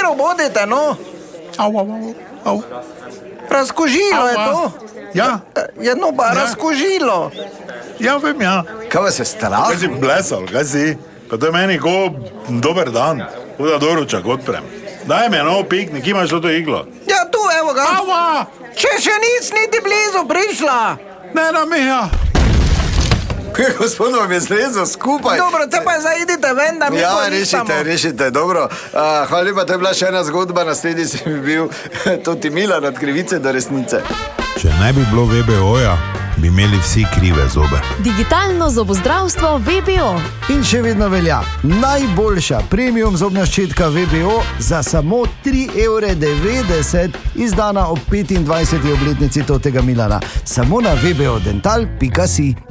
katero bodite, no? Au. Razkožilo je to. Ja. Jedno pa razkožilo. Ja, vem, ja. Kaj vas je strah? Kaj si blesal, kaj si? Pa to je meni ko dober dan. Huda doručak odprem. Daj mi nov piknik, imaš to iglo? Ja, tu, evo ga. Ava! Če še nis niti blizu prišla. Ne, Mija. Gospod vam je zlezel skupaj. Dobro, te pa zaidite ven, da mi rešite, dobro. Hvala lepa, to je bila še ena zgodba, naslednji si bi bil Toti Milan od krivice do resnice. Če ne bi bilo VBO-ja, bi imeli vsi krive zobe. Digitalno zobozdravstvo VBO. In še vedno velja najboljša premium zobna ščetka VBO za samo 3,90 €, izdana ob 25. obletnici Totega Milana. Samo na vbodental.si.